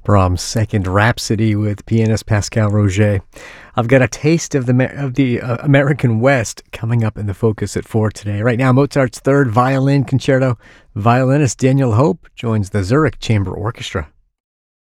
Brahms' Second Rhapsody with pianist Pascal Roger. I've got a taste of the American West coming up in the focus at 4 today. Right now, Mozart's Third Violin Concerto. Violinist Daniel Hope joins the Zurich Chamber Orchestra.